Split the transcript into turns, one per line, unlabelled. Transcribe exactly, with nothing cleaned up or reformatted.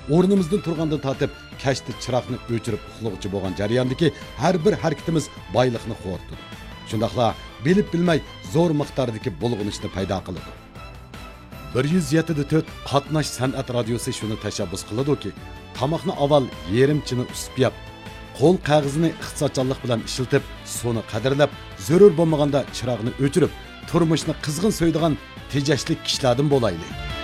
o'rnimizdan turgandan tortib kashda chiroqni o'chirib uxlovchi bo'lgan jarayondagi har bir harakatimiz boyliqni xo'rtadi. Shundaqla bilib bilmay zo'r miqdordagi bulg'unishni paydo qiladi. bir yuz yetti nuqta to'rt qatnash san'at radiosi shuni tashabbus qiladi-ki, tomoqni avval yerimchini usib yap, qo'l qog'ozini iqtisodchanlik bilan ishlatib, suvni qadrlab, zarur bo'lmaganda chiroqni o'chirib, turmushni qizg'in so'ydigan tejashli kishilardan bo'laylik.